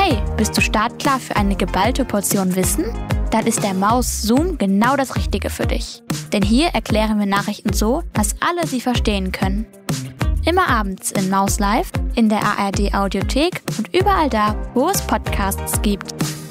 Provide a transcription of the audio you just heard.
Hey, bist du startklar für eine geballte Portion Wissen? Dann ist der Maus-Zoom genau das Richtige für dich. Denn hier erklären wir Nachrichten so, dass alle sie verstehen können. Immer abends in Maus Live, in der ARD Audiothek und überall da, wo es Podcasts gibt.